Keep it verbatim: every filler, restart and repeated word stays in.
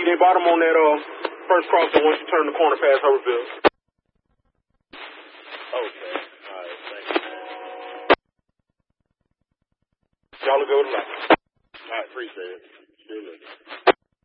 meet their bottom on that uh first crossing once you turn the corner past Hurlville. Okay. All right. Thank you, man. Y'all will go to life. All right. Appreciate it. See you later.